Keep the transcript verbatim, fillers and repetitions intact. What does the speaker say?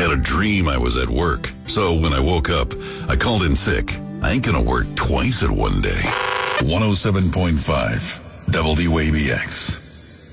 had a dream I was at work. So when I woke up, I called in sick. I ain't gonna work twice in one day. one oh seven point five W A B X.